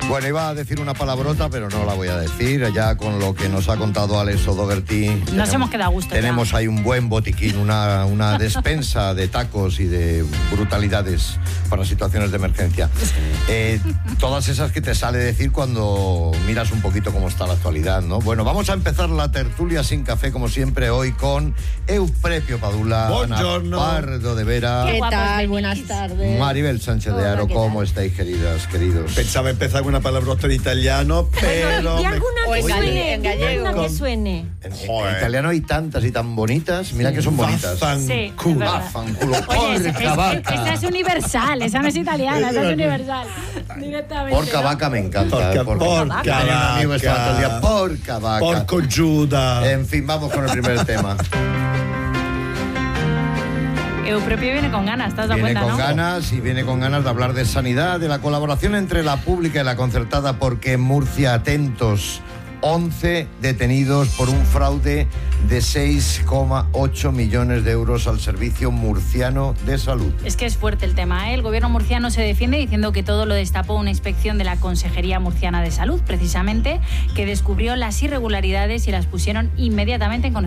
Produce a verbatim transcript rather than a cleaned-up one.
Bueno, iba a decir una palabrota, pero no la voy a decir. Ya con lo que nos ha contado Alex O'Doherty. Nos tenemos, hemos quedado a gusto. Tenemos ya. ahí un buen botiquín, una, una despensa de tacos y de brutalidades para situaciones de emergencia. Eh, todas esas que te sale decir cuando miras un poquito cómo está la actualidad, ¿no? Bueno, vamos a empezar la tertulia sin café, como siempre, hoy con Euprepio Padula, Buongiorno. Ana Pardo de Vera. ¿Qué guapos tal? venís. Buenas tardes. Maribel Sánchez de Hola, Aro, ¿qué ¿cómo tal? estáis, queridas, queridos? Pensaba empezar con una palabrota en italiano, pero... Y me- alguna O que en suene, gallego, en gallego. alguna que Con- suene. En, en Joder. italiano hay tantas y tan bonitas. Mira que son bonitas. Vaffanculo. Sí, es verdad. Vaffanculo, Oye, es- porca es- vaca. esa es universal, esa no es italiana, esa es universal. Directamente. Porca ¿no? vaca me encanta. Porca, porque- porca Tenía un amigo que estaba todo el día, vaca. porca vaca. Porco Giuda. En fin, vamos con el primer tema. Euprepio viene con ganas, ¿te has dado Viene cuenta, con no? ganas y viene con ganas de hablar de sanidad, de la colaboración entre la pública y la concertada, porque en Murcia, atentos, once detenidos por un fraude de seis coma ocho millones de euros al Servicio Murciano de Salud. Es que es fuerte el tema, ¿eh? El gobierno murciano se defiende diciendo que todo lo destapó una inspección de la Consejería Murciana de Salud, precisamente, que descubrió las irregularidades y las pusieron inmediatamente en conocimiento.